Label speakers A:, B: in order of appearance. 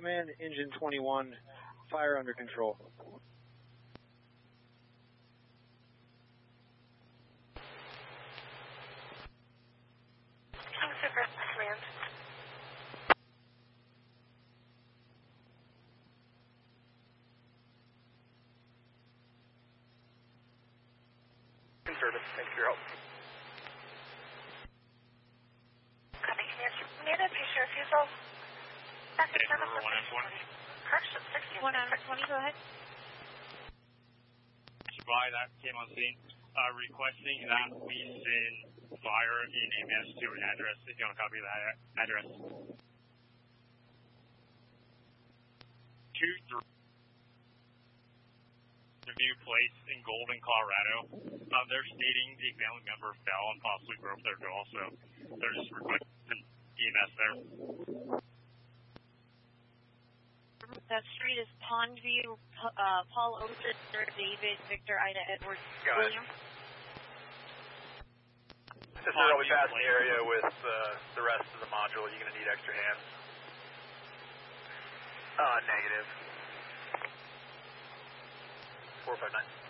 A: Command, engine 21, fire under control.
B: Command.
C: Conservative, thanks for your help.
B: Copy, Command. Command, patient refusal. Second service.
D: 1M20.
B: Correction, 16.
E: 1M20, go ahead.
D: Supply that came on scene. Requesting that we send fire in EMS to an address, if you want to copy that address. 2-3 Review Place in Golden, Colorado. They're stating the family member fell and possibly broke their jaw, so they're just requesting EMS there.
E: That street is Pondview, Paul Oster, David, Victor, Ida, Edward, William.
C: This is where we pass the area with the rest of the module. You're going to need extra hands. Negative. 459.